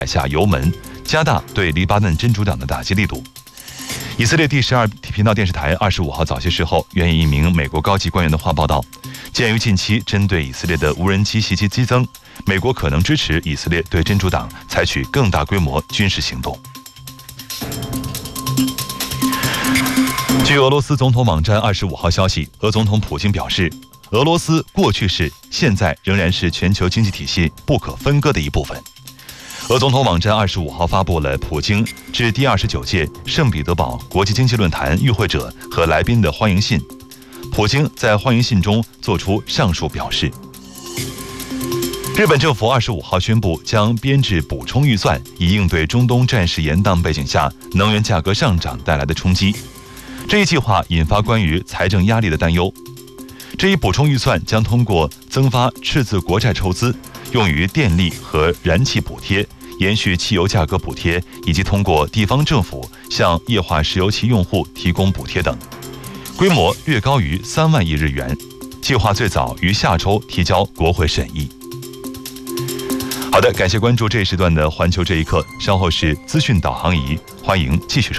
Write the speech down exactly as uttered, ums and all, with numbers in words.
下油门，加大对黎巴嫩真主党的打击力度。以色列第十二频道电视台二十五号早些时候援引一名美国高级官员的话报道，鉴于近期针对以色列的无人机袭击激增，美国可能支持以色列对真主党采取更大规模军事行动。据俄罗斯总统网站二十五号消息，俄总统普京表示，俄罗斯过去是、现在仍然是全球经济体系不可分割的一部分。俄总统网站二十五号发布了普京致第二十九届圣彼得堡国际经济论坛与会者和来宾的欢迎信。普京在欢迎信中作出上述表示。日本政府二十五号宣布将编制补充预算，以应对中东战事延宕背景下能源价格上涨带来的冲击。这一计划引发关于财政压力的担忧。这一补充预算将通过增发赤字国债筹资，用于电力和燃气补贴，延续汽油价格补贴，以及通过地方政府向液化石油气用户提供补贴等，规模略高于三万亿日元。计划最早于下周提交国会审议。好的，感谢关注这一时段的环球这一刻，稍后是资讯导航仪，欢迎继续收听。